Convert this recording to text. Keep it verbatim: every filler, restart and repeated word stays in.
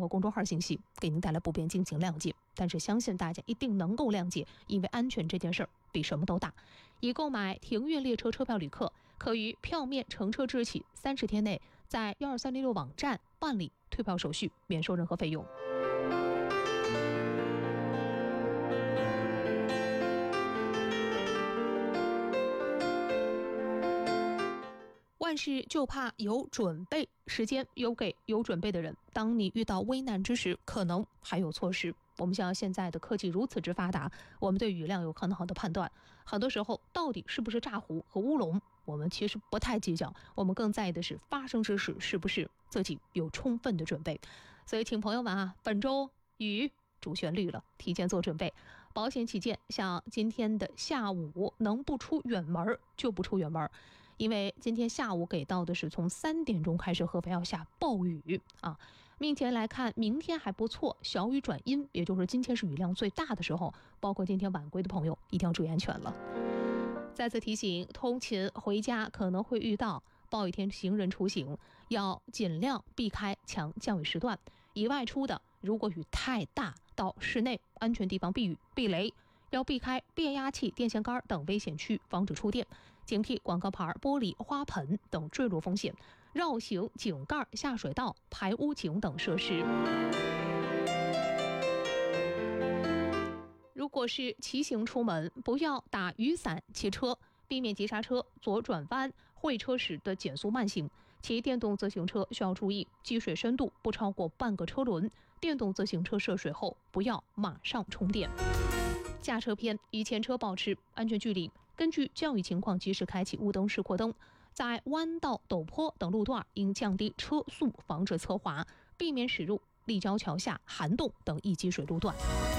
括公众号信息，给您带来不便，敬请谅解。但是相信大家一定能够谅解，因为安全这件事儿比什么都大。已购买停运列车车票旅客，可于票面乘车之起三十天内，在一二三零六网站办理退票手续，免收任何费用。万事就怕有准备，时间有给有准备的人。当你遇到危难之时，可能还有措施。我们像现在的科技如此之发达，我们对雨量有很好的判断。很多时候，到底是不是炸湖和乌龙，我们其实不太计较，我们更在意的是发生之时是不是自己有充分的准备。所以，请朋友们啊，本周雨主旋律了，提前做准备。保险起见，像今天的下午能不出远门就不出远门，因为今天下午给到的是从三点钟开始合肥要下暴雨啊。目前来看，明天还不错，小雨转阴，也就是今天是雨量最大的时候，包括今天晚归的朋友一定要注意安全了。再次提醒，通勤回家可能会遇到暴雨天，行人出行要尽量避开强降雨时段，以外出的如果雨太大，到室内安全地方避雨避雷，要避开变压器、电线杆等危险区，防止触电，警惕广告牌、玻璃、花盆等坠落风险，绕行井盖、下水道、排污井等设施。如果是骑行出门，不要打雨伞骑车，避免急刹车、左转弯、会车时的减速慢行。骑电动自行车需要注意积水深度不超过半个车轮，电动自行车涉水后不要马上充电。驾车偏与前车保持安全距离，根据降雨情况及时开启雾灯、示廓灯。在弯道、陡坡等路段应降低车速，防止侧滑，避免驶入立交桥下、涵洞等易积水路段。